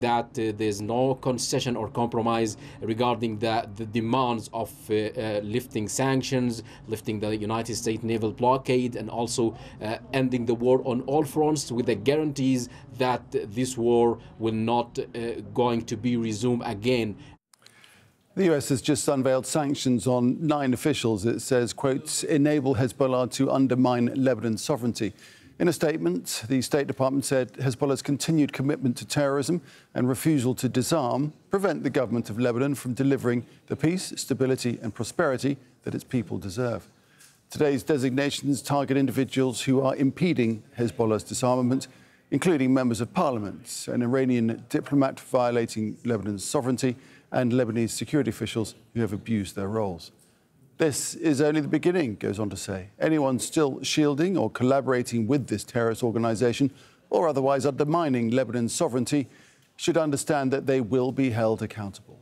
that there's no concession or compromise regarding the demands of lifting sanctions, lifting the United States naval blockade, and also ending the war on all fronts with the guarantees that this war will not going to be resumed again. The US has just unveiled sanctions on 9 officials. It says, quote, enable Hezbollah to undermine Lebanon's sovereignty. In a statement, the State Department said Hezbollah's continued commitment to terrorism and refusal to disarm prevent the government of Lebanon from delivering the peace, stability and prosperity that its people deserve. Today's designations target individuals who are impeding Hezbollah's disarmament, including members of parliament, an Iranian diplomat violating Lebanon's sovereignty, and Lebanese security officials who have abused their roles. This is only the beginning, goes on to say. Anyone still shielding or collaborating with this terrorist organisation or otherwise undermining Lebanon's sovereignty should understand that they will be held accountable.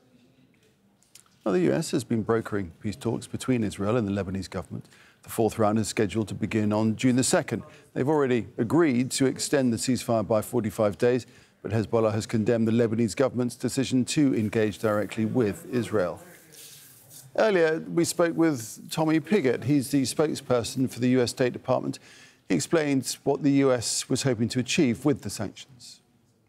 Well, the US has been brokering peace talks between Israel and the Lebanese government. The 4th round is scheduled to begin on June the 2nd. They've already agreed to extend the ceasefire by 45 days, but Hezbollah has condemned the Lebanese government's decision to engage directly with Israel. Earlier, we spoke with Tommy Pigott. He's the spokesperson for the US State Department. He explains what the US was hoping to achieve with the sanctions.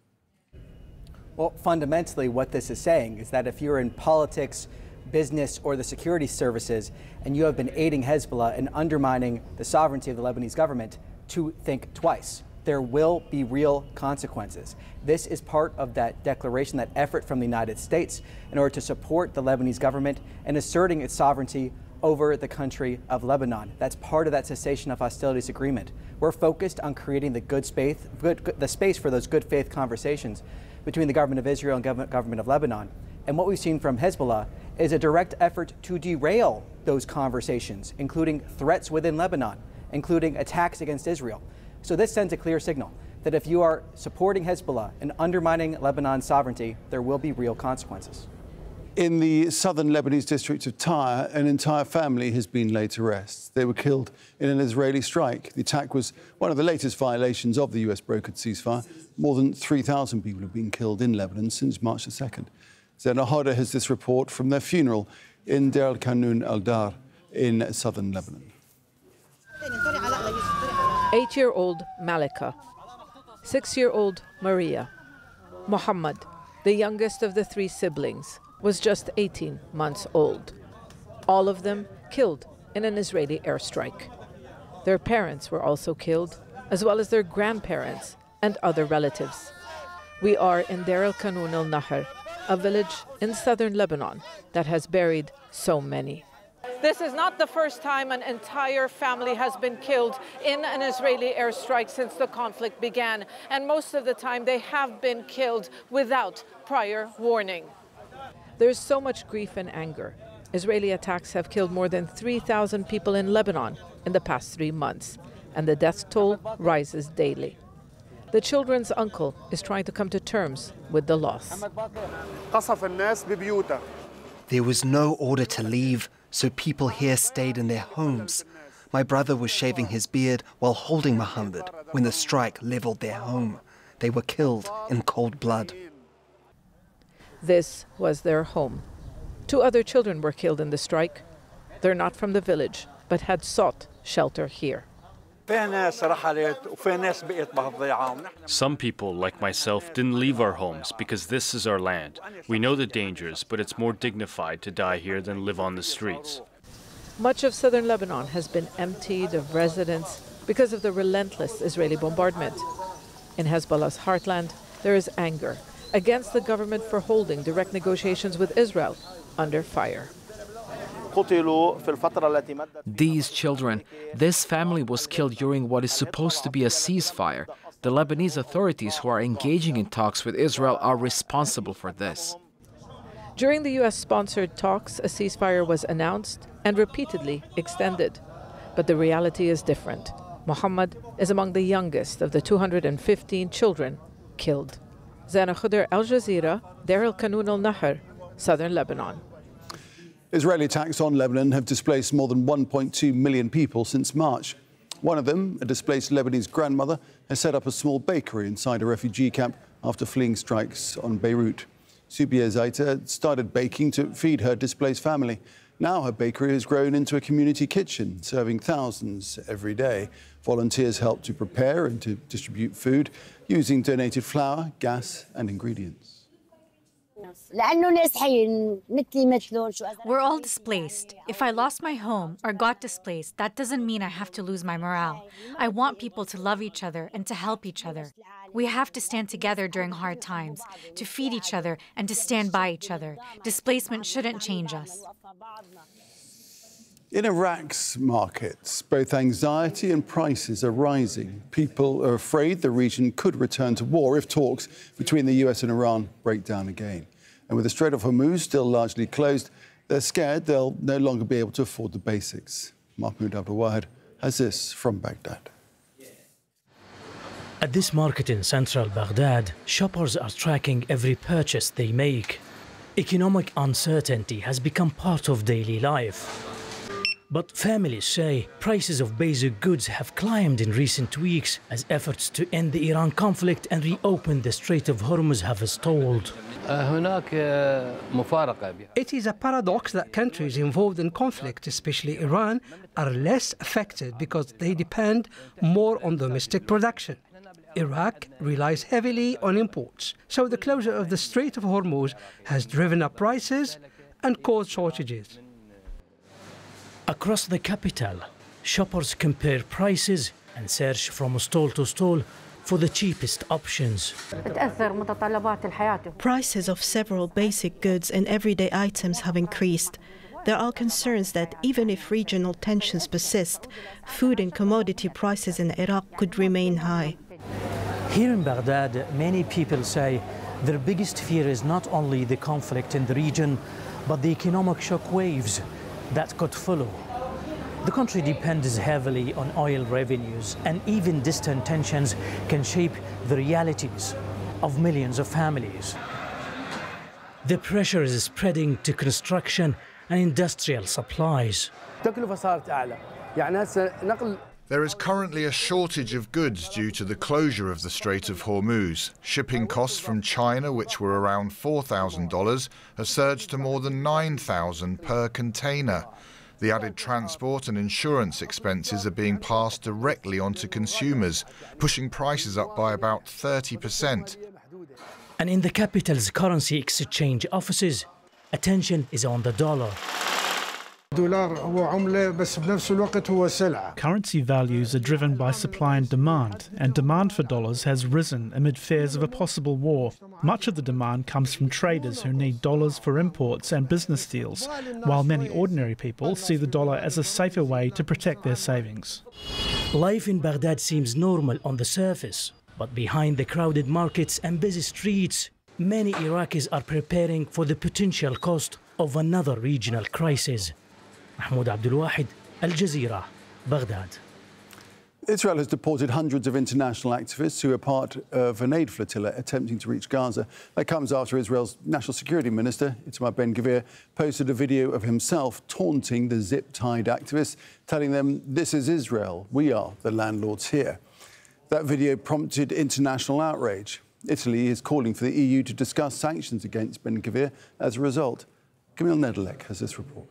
Well, fundamentally, what this is saying is that if you're in politics, business, or the security services, and you have been aiding Hezbollah and undermining the sovereignty of the Lebanese government, to think twice. There will be real consequences. This is part of that declaration, that effort from the United States in order to support the Lebanese government and asserting its sovereignty over the country of Lebanon. That's part of that cessation of hostilities agreement. We're focused on creating the space for those good faith conversations between the government of Israel and government of Lebanon. And what we've seen from Hezbollah is a direct effort to derail those conversations, including threats within Lebanon, including attacks against Israel. So this sends a clear signal that if you are supporting Hezbollah and undermining Lebanon's sovereignty, there will be real consequences. In the southern Lebanese district of Tyre, an entire family has been laid to rest. They were killed in an Israeli strike. The attack was one of the latest violations of the US brokered ceasefire. More than 3,000 people have been killed in Lebanon since March the 2nd. Zena Hoda has this report from their funeral in Deir el-Qanoun al-Dar in southern Lebanon. 8-year-old Malika, 6-year-old Maria. Muhammad, the youngest of the 3 siblings, was just 18 months old. All of them killed in an Israeli airstrike. Their parents were also killed, as well as their grandparents and other relatives. We are in Deir el-Qanoun al-Nahr, a village in southern Lebanon that has buried so many. This is not the first time an entire family has been killed in an Israeli airstrike since the conflict began, and most of the time they have been killed without prior warning. There's so much grief and anger. Israeli attacks have killed more than 3,000 people in Lebanon in the past 3 months, and the death toll rises daily. The children's uncle is trying to come to terms with the loss. There was no order to leave, so people here stayed in their homes. My brother was shaving his beard while holding Muhammad when the strike leveled their home. They were killed in cold blood. This was their home. 2 other children were killed in the strike. They're not from the village, but had sought shelter here. Some people, like myself, didn't leave our homes because this is our land. We know the dangers, but it's more dignified to die here than live on the streets. Much of southern Lebanon has been emptied of residents because of the relentless Israeli bombardment. In Hezbollah's heartland, there is anger against the government for holding direct negotiations with Israel under fire. These children, this family was killed during what is supposed to be a ceasefire. The Lebanese authorities who are engaging in talks with Israel are responsible for this. During the US-sponsored talks, a ceasefire was announced and repeatedly extended. But the reality is different. Muhammad is among the youngest of the 215 children killed. Zana Khuder, Al Jazeera, Deir el-Qanoun al-Nahr, southern Lebanon. Israeli attacks on Lebanon have displaced more than 1.2 million people since March. One of them, a displaced Lebanese grandmother, has set up a small bakery inside a refugee camp after fleeing strikes on Beirut. Subia Zaita started baking to feed her displaced family. Now her bakery has grown into a community kitchen, serving thousands every day. Volunteers help to prepare and to distribute food using donated flour, gas and ingredients. We're all displaced. If I lost my home or got displaced, that doesn't mean I have to lose my morale. I want people to love each other and to help each other. We have to stand together during hard times, to feed each other and to stand by each other. Displacement shouldn't change us. In Iraq's markets, both anxiety and prices are rising. People are afraid the region could return to war if talks between the US and Iran break down again. And with the Strait of Hormuz still largely closed, they're scared they'll no longer be able to afford the basics. Mahmoud Abdul-Wahid has this from Baghdad. At this market in central Baghdad, shoppers are tracking every purchase they make. Economic uncertainty has become part of daily life. But families say prices of basic goods have climbed in recent weeks as efforts to end the Iran conflict and reopen the Strait of Hormuz have stalled. It is a paradox that countries involved in conflict, especially Iran, are less affected because they depend more on domestic production. Iraq relies heavily on imports, so the closure of the Strait of Hormuz has driven up prices and caused shortages. Across the capital, shoppers compare prices and search from stall to stall for the cheapest options. Prices of several basic goods and everyday items have increased. There are concerns that even if regional tensions persist, food and commodity prices in Iraq could remain high. Here in Baghdad, many people say their biggest fear is not only the conflict in the region, but the economic shock waves that could follow. The country depends heavily on oil revenues, and even distant tensions can shape the realities of millions of families. The pressure is spreading to construction and industrial supplies. There is currently a shortage of goods due to the closure of the Strait of Hormuz. Shipping costs from China, which were around $4,000, have surged to more than $9,000 per container. The added transport and insurance expenses are being passed directly onto consumers, pushing prices up by about 30%. And in the capital's currency exchange offices, attention is on the dollar. Currency values are driven by supply and demand for dollars has risen amid fears of a possible war. Much of the demand comes from traders who need dollars for imports and business deals, while many ordinary people see the dollar as a safer way to protect their savings. Life in Baghdad seems normal on the surface, but behind the crowded markets and busy streets, many Iraqis are preparing for the potential cost of another regional crisis. Mahmoud Abdul-Wahid, Al Jazeera, Baghdad. Israel has deported hundreds of international activists who are part of an aid flotilla attempting to reach Gaza. That comes after Israel's National Security Minister, Itamar Ben-Gvir, posted a video of himself taunting the zip-tied activists, telling them, "This is Israel. We are the landlords here." That video prompted international outrage. Italy is calling for the EU to discuss sanctions against Ben-Gvir as a result. Camille Nedelec has this report.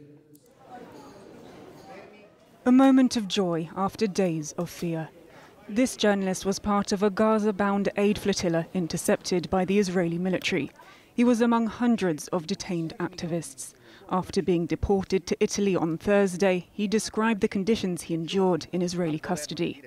A moment of joy after days of fear. This journalist was part of a Gaza-bound aid flotilla intercepted by the Israeli military. He was among hundreds of detained activists. After being deported to Italy on Thursday, he described the conditions he endured in Israeli custody.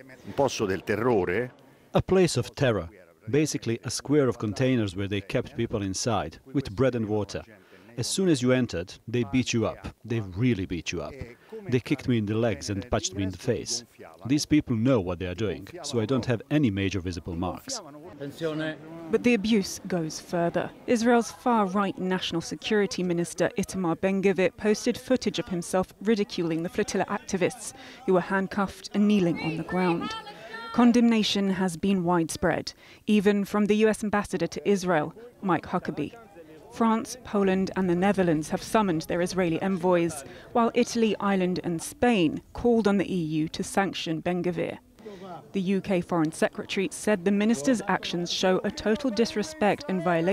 A place of terror, basically a square of containers where they kept people inside, with bread and water. As soon as you entered, they beat you up. They really beat you up. They kicked me in the legs and punched me in the face. These people know what they are doing, so I don't have any major visible marks. But the abuse goes further. Israel's far-right National Security Minister Itamar Ben-Gvir posted footage of himself ridiculing the flotilla activists who were handcuffed and kneeling on the ground. Condemnation has been widespread, even from the US ambassador to Israel, Mike Huckabee. France, Poland and the Netherlands have summoned their Israeli envoys, while Italy, Ireland and Spain called on the EU to sanction Ben-Gvir. The UK Foreign Secretary said the minister's actions show a total disrespect and violation